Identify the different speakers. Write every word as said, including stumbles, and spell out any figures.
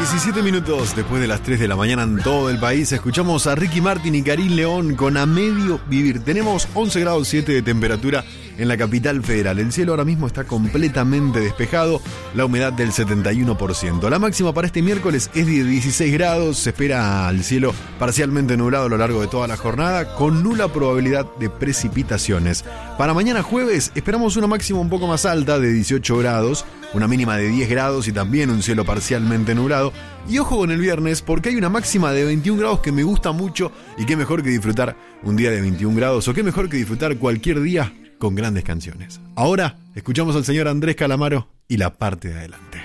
Speaker 1: diecisiete minutos después de las tres de la mañana en todo el país, escuchamos a Ricky Martin y Karim León con A Medio Vivir. Tenemos once grados siete de temperatura en la capital federal. El cielo ahora mismo está completamente despejado, la humedad del setenta y uno por ciento. La máxima para este miércoles es de dieciséis grados, se espera el cielo parcialmente nublado a lo largo de toda la jornada, con nula probabilidad de precipitaciones. Para mañana jueves esperamos una máxima un poco más alta de dieciocho grados, una mínima de diez grados y también un cielo parcialmente nublado. Y ojo con el viernes, porque hay una máxima de veintiún grados que me gusta mucho, y qué mejor que disfrutar un día de veintiún grados, o qué mejor que disfrutar cualquier día con grandes canciones. Ahora escuchamos al señor Andrés Calamaro y La Parte de Adelante.